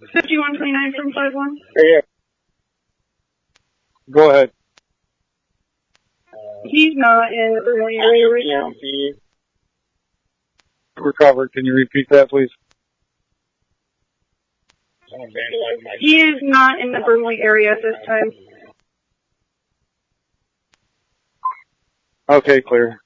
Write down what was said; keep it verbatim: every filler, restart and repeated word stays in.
fifty-one twenty-nine from five one. Yeah. Go ahead. He's not in the Berkeley area right now. Recovered. Can you repeat that, please? He is not in the Berkeley area at this time. Okay, clear.